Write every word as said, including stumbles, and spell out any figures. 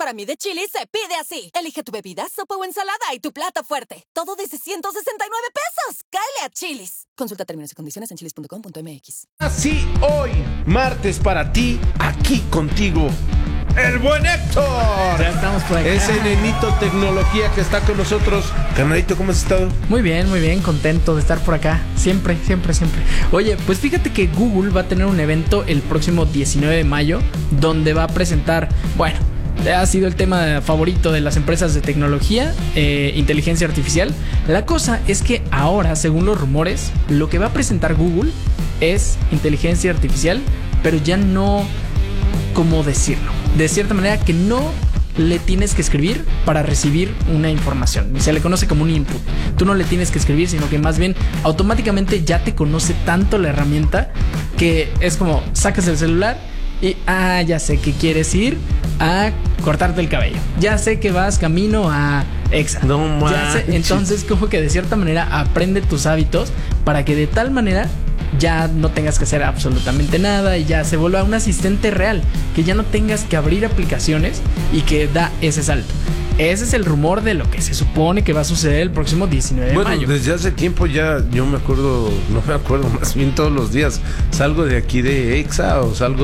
Para mí de Chili's se pide así. Elige tu bebida, sopa o ensalada y tu plato fuerte. Todo desde ciento sesenta y nueve pesos. Cáele a Chili's. Consulta términos y condiciones en chilis punto com punto m x. Así hoy, martes para ti, aquí contigo, el buen Héctor. Ya estamos por acá. Ese nenito tecnología que está con nosotros. Carnalito, ¿cómo has estado? Muy bien, muy bien, contento de estar por acá. Siempre, siempre, siempre. Oye, pues fíjate que Google va a tener un evento el próximo diecinueve de mayo donde va a presentar, bueno, ha sido el tema favorito de las empresas de tecnología, eh, inteligencia artificial. La cosa es que ahora, según los rumores, lo que va a presentar Google es inteligencia artificial, pero ya no, ¿cómo decirlo? De cierta manera que no le tienes que escribir para recibir una información. Se le conoce como un input. Tú no le tienes que escribir, sino que más bien automáticamente ya te conoce tanto la herramienta que es como sacas el celular y ah, ya sé que quieres ir a cortarte el cabello. Ya sé que vas camino a Exa. No ya sé. manches. Entonces, como que de cierta manera aprende tus hábitos para que de tal manera ya no tengas que hacer absolutamente nada y ya se vuelva un asistente real, que ya no tengas que abrir aplicaciones y que da ese salto. Ese es el rumor de lo que se supone que va a suceder el próximo diecinueve de Bueno, mayo. desde hace tiempo ya yo me acuerdo, no me acuerdo, más bien todos los días salgo de aquí de Exa o salgo